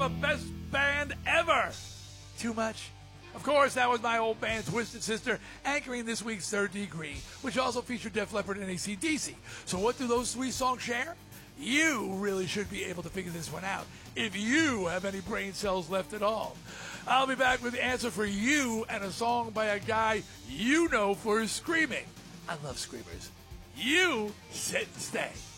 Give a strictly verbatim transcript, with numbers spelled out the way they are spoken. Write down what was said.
the best band ever. Too much? Of course, that was my old band, Twisted Sister, anchoring this week's Third Degree, which also featured Def Leppard and A C D C. So what do those three songs share? You really should be able to figure this one out, if you have any brain cells left at all. I'll be back with the answer for you and a song by a guy you know for his screaming. I love screamers. You sit and stay.